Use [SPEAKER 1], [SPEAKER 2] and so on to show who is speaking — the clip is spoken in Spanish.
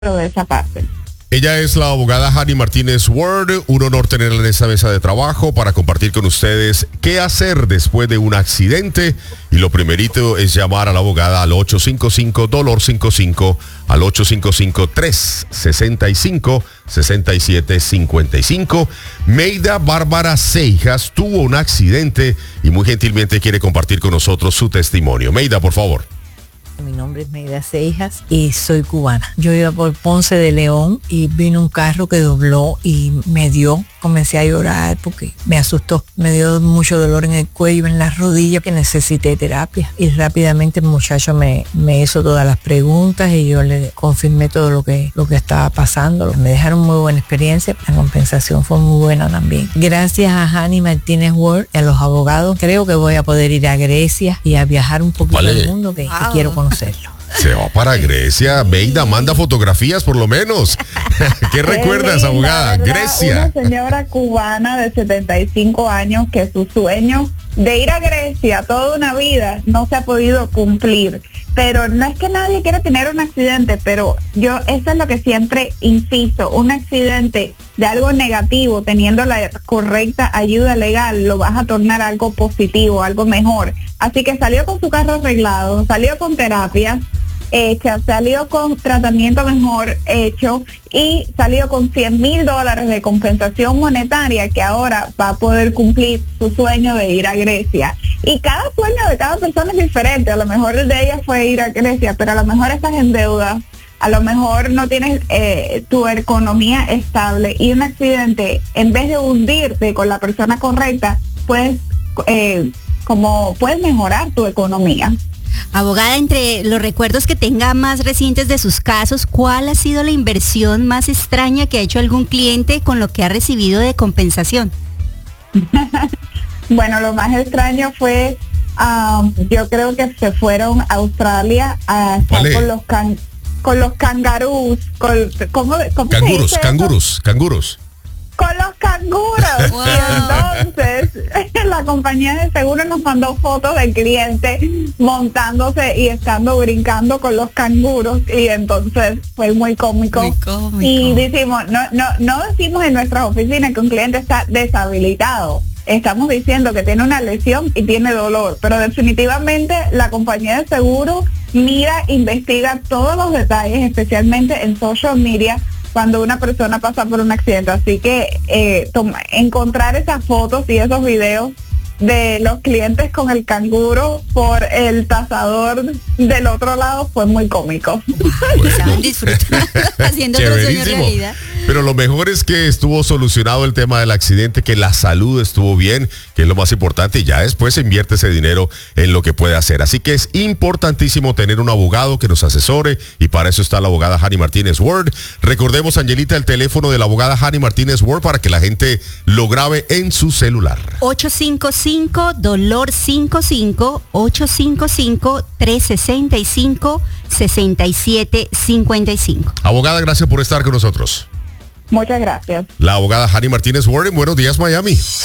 [SPEAKER 1] de esa parte.
[SPEAKER 2] Ella es la abogada Hani Martínez Ward. Un honor tenerla en esta mesa de trabajo para compartir con ustedes qué hacer después de un accidente. Y lo primerito es llamar a la abogada al 855-DOLOR55, al 855-365-6755. Meida Bárbara Seijas tuvo un accidente y muy gentilmente quiere compartir con nosotros su testimonio. Meida, por favor.
[SPEAKER 3] Mi nombre es Meida Seijas y soy cubana. Yo iba por Ponce de León y vino un carro que dobló y me dio. Comencé a llorar porque me asustó. Me dio mucho dolor en el cuello, en las rodillas, que necesité terapia. Y rápidamente el muchacho me hizo todas las preguntas y yo le confirmé todo lo que estaba pasando. Me dejaron muy buena experiencia. La compensación fue muy buena también. Gracias a Hani Martínez Ward y a los abogados, creo que voy a poder ir a Grecia y a viajar un poquito al mundo que quiero conocerlo.
[SPEAKER 2] Se va para Grecia. Meida, manda fotografías por lo menos. ¿Qué recuerdas, abogada? Grecia.
[SPEAKER 1] Una señora cubana de 75 años que su sueño de ir a Grecia toda una vida no se ha podido cumplir. Pero no es que nadie quiera tener un accidente, pero eso es lo que siempre insisto, un accidente de algo negativo, teniendo la correcta ayuda legal, lo vas a tornar algo positivo, algo mejor. Así que salió con su carro arreglado, salió con terapia hecha, salió con tratamiento mejor hecho y salió con $100,000 de compensación monetaria, que ahora va a poder cumplir su sueño de ir a Grecia. Y cada sueño de cada persona es diferente. A lo mejor el de ella fue ir a Grecia, pero a lo mejor estás en deuda, a lo mejor no tienes tu economía estable, y un accidente, en vez de hundirte con la persona correcta, puedes mejorar tu economía.
[SPEAKER 4] Abogada, entre los recuerdos que tenga más recientes de sus casos, ¿cuál ha sido la inversión más extraña que ha hecho algún cliente con lo que ha recibido de compensación?
[SPEAKER 1] Bueno, lo más extraño fue, yo creo que se fueron a Australia a estar con los cangarús. ¿Cómo
[SPEAKER 2] Canguros.
[SPEAKER 1] Con los canguros.
[SPEAKER 4] Wow.
[SPEAKER 1] Y entonces la compañía de seguro nos mandó fotos del cliente montándose y brincando con los canguros, y entonces fue muy cómico. Y decimos, no decimos en nuestras oficinas que un cliente está deshabilitado. Estamos diciendo que tiene una lesión y tiene dolor, pero definitivamente la compañía de seguro investiga todos los detalles, especialmente en social media, cuando una persona pasa por un accidente. Así que encontrar esas fotos y esos videos de los clientes con el canguro por el tasador del otro lado fue muy cómico.
[SPEAKER 4] Estaban disfrutando, haciendo otro sueño realidad.
[SPEAKER 2] Pero lo mejor es que estuvo solucionado el tema del accidente, que la salud estuvo bien, que es lo más importante, y ya después se invierte ese dinero en lo que puede hacer. Así que es importantísimo tener un abogado que nos asesore, y para eso está la abogada Hani Martínez Ward. Recordemos, Angelita, el teléfono de la abogada Hani Martínez Ward para que la gente lo grabe en su celular.
[SPEAKER 4] 855-DOLOR55, 855-365-6755.
[SPEAKER 2] Abogada, gracias por estar con nosotros.
[SPEAKER 1] Muchas gracias.
[SPEAKER 2] La abogada Hani Martínez Ward en Buenos Días, Miami.